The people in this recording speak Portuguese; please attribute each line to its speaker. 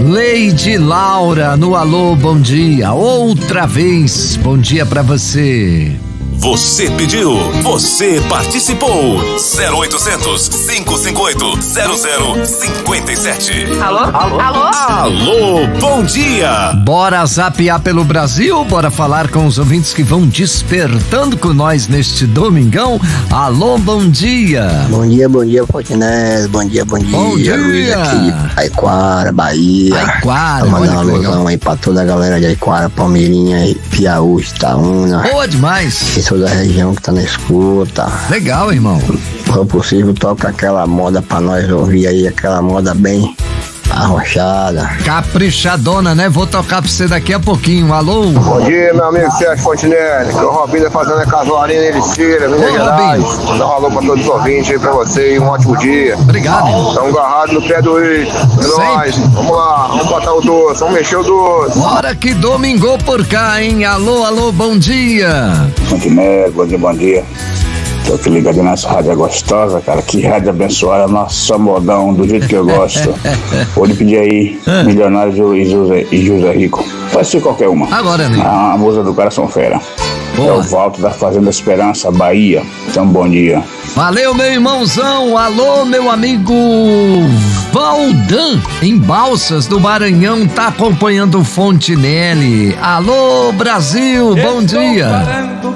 Speaker 1: Leide Laura no Alô, bom dia. Outra vez, bom dia pra você.
Speaker 2: Você pediu, você participou. 0800 558 0057.
Speaker 3: Alô?
Speaker 2: Alô, bom dia.
Speaker 1: Bora zapear pelo Brasil, bora falar com os ouvintes que vão despertando com nós neste domingão. Alô, bom dia.
Speaker 4: Bom dia, Fortinés. Bom dia.
Speaker 1: Bom dia.
Speaker 4: Luiz aqui de Aiquara, Bahia.
Speaker 1: Aiquara,
Speaker 4: pra mandar
Speaker 1: olha
Speaker 4: uma
Speaker 1: que legal.
Speaker 4: alusão aí pra toda a galera de Aiquara, Palmeirinha, Piauí, Itaúna.
Speaker 1: Boa demais.
Speaker 4: Pessoas da região que tá na escuta.
Speaker 1: Legal, irmão.
Speaker 4: Se for possível, toca aquela moda pra nós ouvir aí, aquela moda bem arrochada.
Speaker 1: Caprichadona, né? Vou tocar pra você daqui a pouquinho. Alô?
Speaker 5: Bom dia, meu amigo Sérgio Fontinelli, que é o Robinho da Fazenda Casuarina em Ericira, Minas
Speaker 1: Ô,
Speaker 5: Gerais. Dá um alô pra todos os ouvintes aí pra você e um ótimo dia.
Speaker 1: Obrigado.
Speaker 5: Estamos agarrados no pé do Rio. É nóis. Vamos lá, vamos botar o doce, vamos mexer o doce.
Speaker 1: Bora que domingou por cá, hein? Alô, bom dia.
Speaker 6: Fontinelli, bom dia. Tô aqui ligado nessa rádio gostosa, cara. Que rádio abençoada, nossa, modão, do jeito que eu gosto. Vou lhe pedir aí, Milionários e José Rico. Pode ser qualquer uma.
Speaker 1: Agora, né?
Speaker 6: A música do Coração Fera.
Speaker 1: Boa.
Speaker 6: É o Walter da Fazenda Esperança, Bahia. Então, bom dia.
Speaker 1: Valeu, meu irmãozão. Alô, meu amigo Valdan, em Balsas do Maranhão, tá acompanhando o Fontinelli. Alô, Brasil, bom dia.